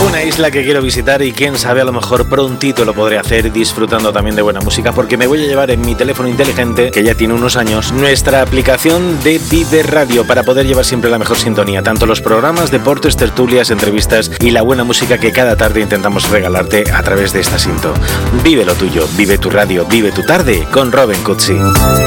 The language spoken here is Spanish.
Una isla que quiero visitar y quién sabe, a lo mejor prontito lo podré hacer disfrutando también de buena música, porque me voy a llevar en mi teléfono inteligente, que ya tiene unos años, nuestra aplicación de Vive Radio para poder llevar siempre la mejor sintonía, tanto los programas, deportes, tertulias, entrevistas y la buena música que cada tarde intentamos regalarte a través de esta cinta. Vive lo tuyo, vive tu radio, vive tu tarde con Robin Cutsi.